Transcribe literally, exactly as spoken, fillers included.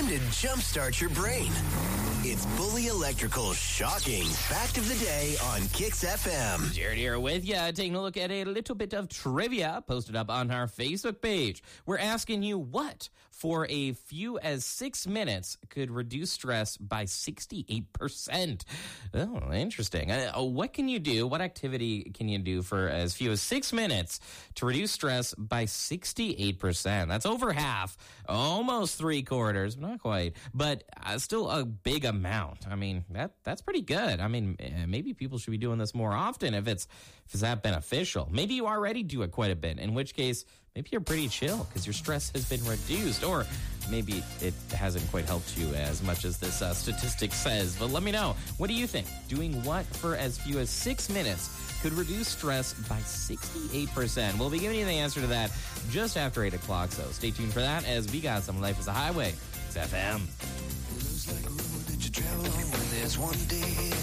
time to jumpstart your brain. It's Bully Electrical's shocking fact of the day on Kix F M. Jared here with you, taking a look at a little bit of trivia posted up on our Facebook page. We're asking you what, for a few as six minutes, could reduce stress by sixty-eight percent. Oh, interesting. Uh, what can you do? What activity can you do for as few as six minutes to reduce stress by sixty-eight percent? That's over half, almost three quarters, not quite, but uh, still a big amount. I mean, that that's pretty good. I mean, maybe people should be doing this more often if it's if it's that beneficial. Maybe you already do it quite a bit, in which case maybe you're pretty chill because your stress has been reduced, or maybe it hasn't quite helped you as much as this uh, statistic says. But let me know. What do you think? Doing what for as few as six minutes could reduce stress by sixty-eight percent? We'll be giving you the answer to that just after eight o'clock, so stay tuned for that as we got some Life is a Highway. It's F M. Looks like a road that you travel on when there's one day